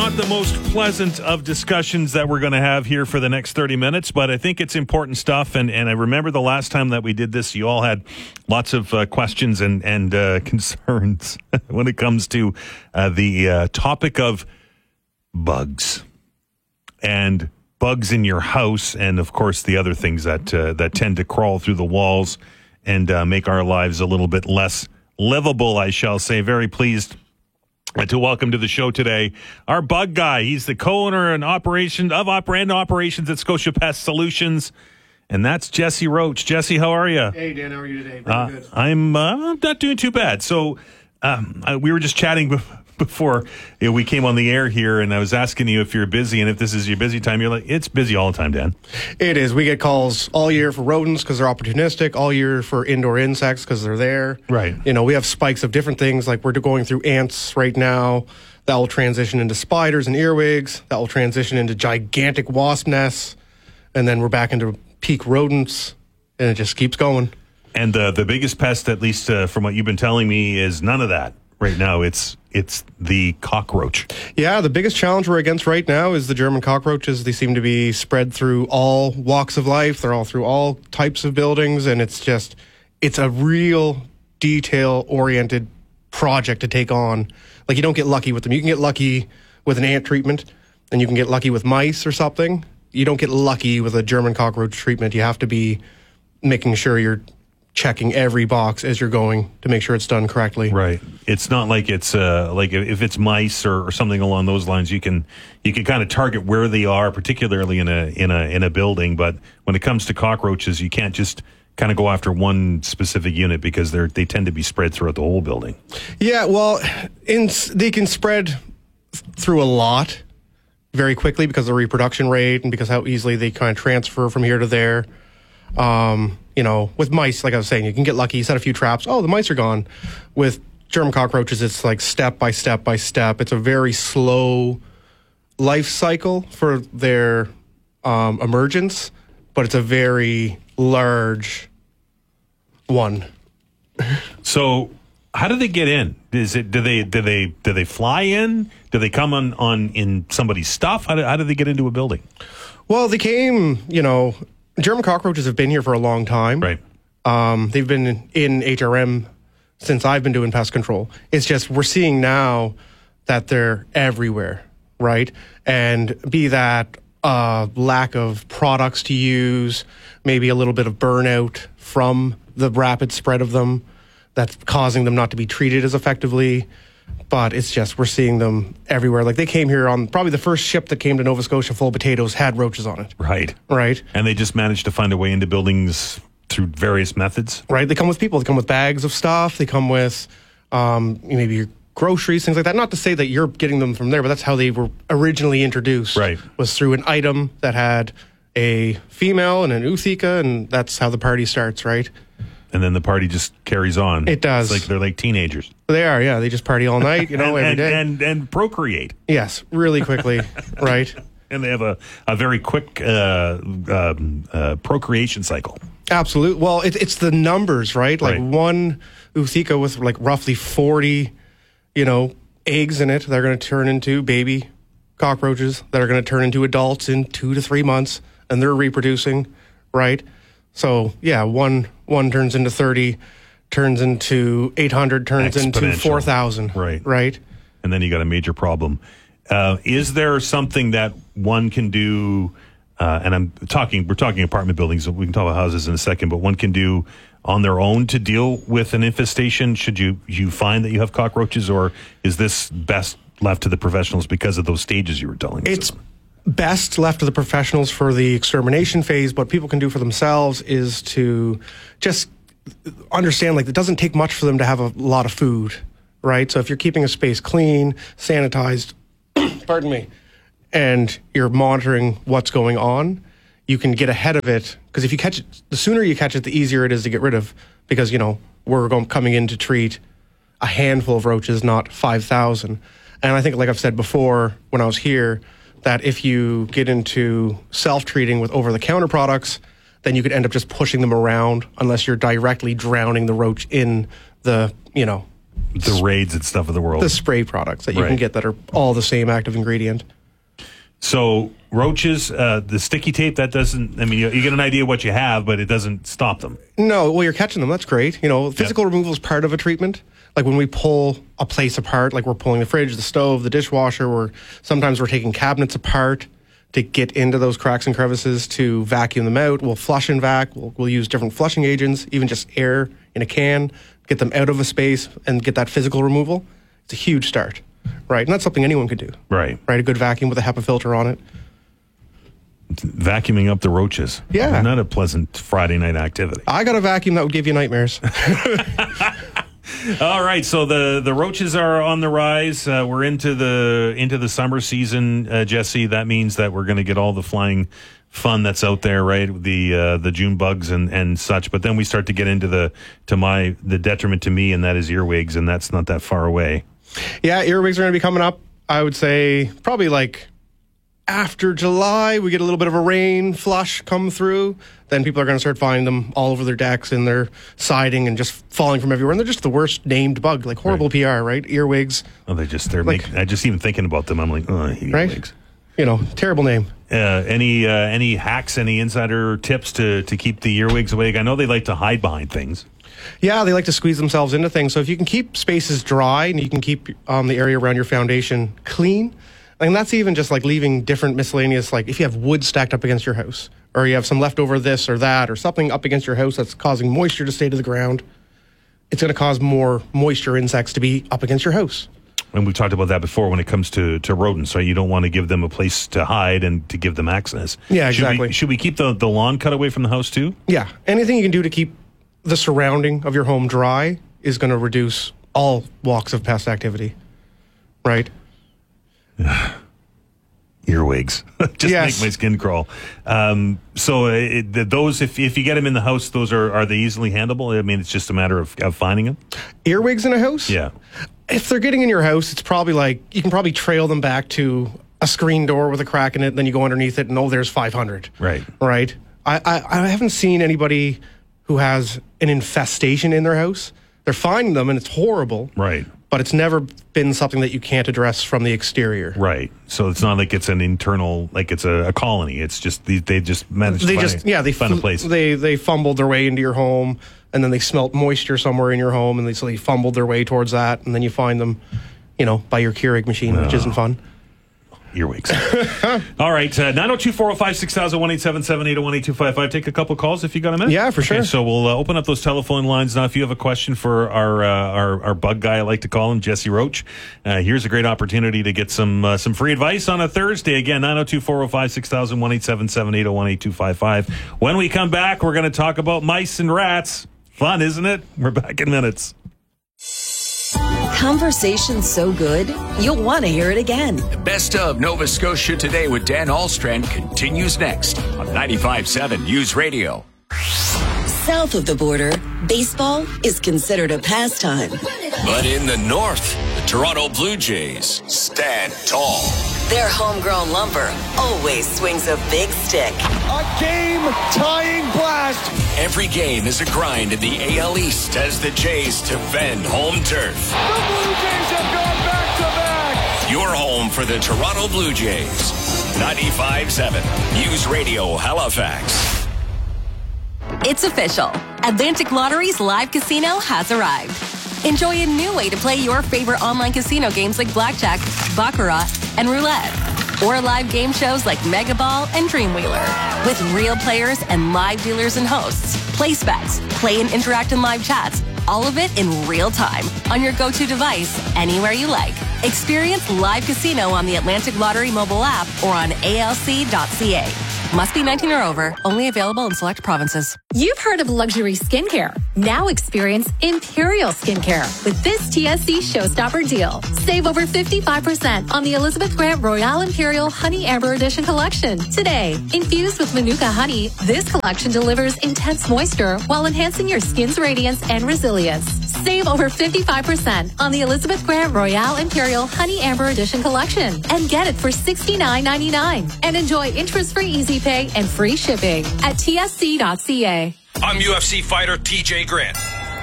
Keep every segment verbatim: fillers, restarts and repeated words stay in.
not the most pleasant of discussions that we're going to have here for the next thirty minutes, but I think it's important stuff. And, and I remember the last time that we did this, you all had lots of uh, questions and, and uh, concerns when it comes to uh, the uh, topic of bugs and bugs in your house. And of course, the other things that, uh, that tend to crawl through the walls and uh, make our lives a little bit less livable, I shall say. Very pleased to welcome to the show today our bug guy. He's the co-owner and operation of operand operations at Scotia Pest Solutions, and that's Jesse Roach. Jesse, how are you? Hey Dan, how are you today? Very uh, good. I'm uh, not doing too bad. So um, I, we were just chatting be- before you know, we came on the air here, and I was asking you if you're busy and if this is your busy time. You're like, it's busy all the time, Dan. It is. We get calls all year for rodents because they're opportunistic, all year for indoor insects because they're there. Right. You know, we have spikes of different things, like we're going through ants right now. That will transition into spiders and earwigs. That will transition into gigantic wasp nests. And then we're back into peak rodents, and it just keeps going. And uh, the biggest pest, at least uh, from what you've been telling me, is none of that right now. It's it's the cockroach. Yeah, the biggest challenge we're against right now is the German cockroaches. They seem to be spread through all walks of life. They're all through all types of buildings, and it's just, it's a real detail-oriented project to take on. Like, you don't get lucky with them. You can get lucky with an ant treatment, and you can get lucky with mice or something. You don't get lucky with a German cockroach treatment. You have to be making sure you're checking every box as you're going to make sure it's done correctly. Right. It's not like it's uh, like if it's mice or, or something along those lines, you can you can kind of target where they are, particularly in a in a in a building. But when it comes to cockroaches, you can't just kind of go after one specific unit because they're they tend to be spread throughout the whole building. Yeah, well, in, they can spread through a lot very quickly because of the reproduction rate and because how easily they kind of transfer from here to there. Um, you know, with mice, like I was saying, you can get lucky, you set a few traps, oh, the mice are gone. With German cockroaches, it's like step by step by step. It's a very slow life cycle for their um, emergence, but it's a very large one. So how do they get in? Is it do they do they do they fly in? Do they come on, on in somebody's stuff? How do, how do they get into a building? Well, they came, you know, German cockroaches have been here for a long time. Right. Um, they've been in H R M since I've been doing pest control. It's just we're seeing now that they're everywhere, right? And be that uh, lack of products to use, maybe a little bit of burnout from the rapid spread of them that's causing them not to be treated as effectively. But it's just, we're seeing them everywhere. Like, they came here on, probably the first ship that came to Nova Scotia full of potatoes had roaches on it. Right. Right. And they just managed to find a way into buildings through various methods. Right. They come with people. They come with bags of stuff. They come with um, maybe your groceries, things like that. Not to say that you're getting them from there, but that's how they were originally introduced. Right. Was through an item that had a female and an ootheca, and that's how the party starts, right? And then the party just carries on. It does. It's like they're like teenagers. They are, yeah. They just party all night, you know, and, every and, day. And, and procreate. Yes, really quickly, right? And they have a, a very quick uh, um, uh, procreation cycle. Absolutely. Well, it, it's the numbers, right? Like right. one ootheca with like roughly forty, you know, eggs in it. They're going to turn into baby cockroaches that are going to turn into adults in two to three months, and they're reproducing, right? So, yeah, one one turns into thirty, turns into eight hundred, turns into four thousand. Right. Right. And then you got a major problem. Uh, is there something that one can do, uh, and I'm talking, we're talking apartment buildings, we can talk about houses in a second, but one can do on their own to deal with an infestation should you, you find that you have cockroaches, or is this best left to the professionals because of those stages you were telling us? It's best left to the professionals for the extermination phase. What people can do for themselves is to just understand, like, it doesn't take much for them to have a lot of food, right? So if you're keeping a space clean, sanitized, pardon me, and you're monitoring what's going on, you can get ahead of it. Because if you catch it, the sooner you catch it, the easier it is to get rid of. Because, you know, we're going, coming in to treat a handful of roaches, not five thousand. And I think, like I've said before when I was here, that if you get into self-treating with over-the-counter products, then you could end up just pushing them around unless you're directly drowning the roach in the, you know, the Raids and stuff of the world. The spray products that you Right. can get that are all the same active ingredient. So roaches, uh, the sticky tape, that doesn't, I mean, you, you get an idea what you have, but it doesn't stop them. No, well, you're catching them. That's great. You know, physical yep. removal is part of a treatment. Like when we pull a place apart, like we're pulling the fridge, the stove, the dishwasher, or sometimes we're taking cabinets apart to get into those cracks and crevices to vacuum them out. We'll flush and vac. We'll, we'll use different flushing agents, even just air in a can, get them out of a space and get that physical removal. It's a huge start, right? And that's something anyone could do. Right. Right, a good vacuum with a HEPA filter on it. Vacuuming up the roaches. Yeah. Not a pleasant Friday night activity. I got a vacuum that would give you nightmares. All right, so the, the roaches are on the rise. Uh, we're into the into the summer season, uh, Jesse. That means that we're going to get all the flying fun that's out there, right? The uh, the June bugs and, and such. But then we start to get into the to my the detriment to me, and that is earwigs, and that's not that far away. Yeah, earwigs are going to be coming up. I would say probably like after July, we get a little bit of a rain flush come through. Then people are going to start finding them all over their decks and their siding and just falling from everywhere. And they're just the worst named bug, like horrible right. P R, right? Earwigs. Oh, they just they're like, make, I just even thinking about them, I'm like, oh, earwigs. Right? You know, terrible name. Uh, any uh, any hacks, any insider tips to to keep the earwigs away? I know they like to hide behind things. Yeah, they like to squeeze themselves into things. So if you can keep spaces dry and you can keep um, the area around your foundation clean, and that's even just like leaving different miscellaneous, like if you have wood stacked up against your house, or you have some leftover this or that, or something up against your house that's causing moisture to stay to the ground, it's going to cause more moisture insects to be up against your house. And we've talked about that before when it comes to, to rodents, right? You don't want to give them a place to hide and to give them access. Yeah, exactly. Should we, should we keep the, the lawn cut away from the house too? Yeah. Anything you can do to keep the surrounding of your home dry is going to reduce all walks of pest activity, right? Earwigs just yes. make my skin crawl. Um, so uh, it, those, if if you get them in the house, those are are they easily handleable? I mean, it's just a matter of, of finding them. Earwigs in a house? Yeah. If they're getting in your house, it's probably like you can probably trail them back to a screen door with a crack in it. And then you go underneath it, and oh, there's five hundred. Right. Right. I, I I haven't seen anybody who has an infestation in their house. They're finding them, and it's horrible. Right. But it's never been something that you can't address from the exterior. Right. So it's not like it's an internal, like it's a, a colony. It's just they, they just managed they to just, find, yeah, they find fl- a place. They they fumbled their way into your home, and then they smelt moisture somewhere in your home, and they so they fumbled their way towards that, and then you find them, you know, by your Keurig machine, oh. which isn't fun. Earwigs. All right, uh, nine oh two, four oh five, six thousand, one eight seven seven, eight oh one, eight two five five. Take a couple calls if you got a minute. Yeah, for sure. Okay, so we'll uh, open up those telephone lines now. If you have a question for our uh, our, our bug guy, I like to call him, Jesse Roach, uh, here's a great opportunity to get some uh, some free advice on a Thursday. Again, nine oh two, four oh five, six thousand, one eight seven seven, eight oh one, eight two five five. When we come back, we're going to talk about mice and rats. Fun, isn't it? We're back in minutes. Conversation's so good, you'll want to hear it again. The Best of Nova Scotia Today with Dan Ahlstrand continues next on ninety-five point seven News Radio. South of the border, baseball is considered a pastime. But in the north, the Toronto Blue Jays stand tall. Their homegrown lumber always swings a big stick. A game-tying blast. Every game is a grind in the A L East as the Jays defend home turf. The Blue Jays have gone back-to-back. Your home for the Toronto Blue Jays. ninety-five point seven News Radio Halifax. It's official. Atlantic Lottery's live casino has arrived. Enjoy a new way to play your favorite online casino games like Blackjack, Baccarat, and Roulette. Or live game shows like Mega Ball and Dreamwheeler. With real players and live dealers and hosts. Place bets, play and interact in live chats. All of it in real time on your go-to device, anywhere you like. Experience live casino on the Atlantic Lottery mobile app or on A L C dot C A. Must be nineteen or over. Only available in select provinces. You've heard of luxury skincare. Now experience Imperial Skincare with this T S C Showstopper deal. Save over fifty-five percent on the Elizabeth Grant Royale Imperial Honey Amber Edition collection. Today, infused with Manuka honey, this collection delivers intense moisture while enhancing your skin's radiance and resilience. Save over fifty-five percent on the Elizabeth Grant Royale Imperial Honey Amber Edition collection and get it for sixty-nine ninety-nine. And enjoy interest-free easy pay and free shipping at T S C dot C A. I'm U F C fighter T J Grant.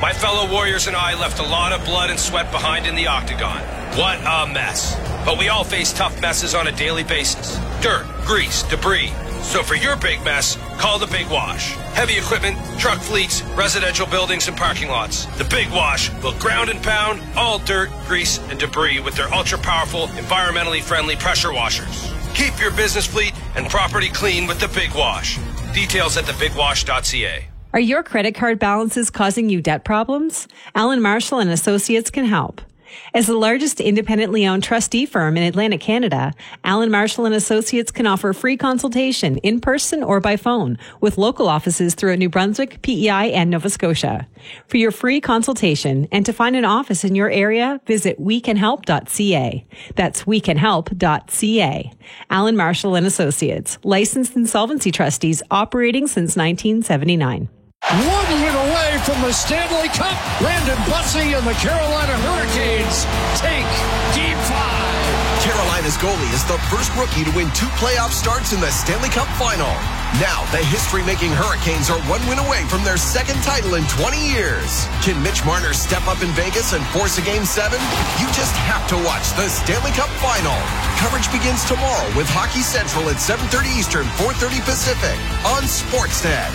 My fellow warriors and I left a lot of blood and sweat behind in the octagon. What a mess. But we all face tough messes on a daily basis. Dirt, grease, debris. So for your big mess, call the Big Wash. Heavy equipment, truck fleets, residential buildings, and parking lots. The Big Wash will ground and pound all dirt, grease, and debris with their ultra-powerful, environmentally friendly pressure washers. Keep your business fleet and property clean with the Big Wash. Details at the big wash dot c a. Are your credit card balances causing you debt problems? Allen Marshall and Associates can help. As the largest independently owned trustee firm in Atlantic Canada, Allen Marshall and Associates can offer free consultation in person or by phone with local offices throughout New Brunswick, P E I, and Nova Scotia. For your free consultation and to find an office in your area, visit we can help dot c a. That's we can help dot c a. Allen Marshall and Associates, licensed insolvency trustees operating since nineteen seventy-nine. One win away from the Stanley Cup. Brandon Bussey and the Carolina Hurricanes take Game five. Carolina's goalie is the first rookie to win two playoff starts in the Stanley Cup final. Now, the history-making Hurricanes are one win away from their second title in twenty years. Can Mitch Marner step up in Vegas and force a Game seven? You just have to watch the Stanley Cup final. Coverage begins tomorrow with Hockey Central at seven thirty Eastern, four thirty Pacific on Sportsnet.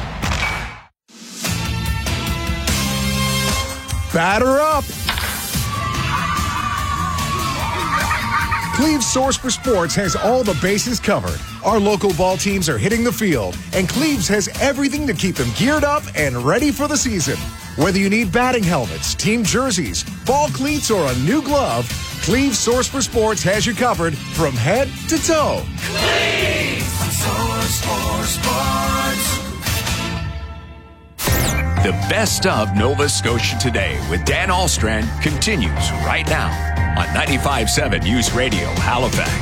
Batter up! Cleve's Source for Sports has all the bases covered. Our local ball teams are hitting the field, and Cleve's has everything to keep them geared up and ready for the season. Whether you need batting helmets, team jerseys, ball cleats, or a new glove, Cleve's Source for Sports has you covered from head to toe. Cleve's Source for Sports. The best of Nova Scotia Today with Dan Alstrand continues right now on ninety-five point seven News Radio Halifax.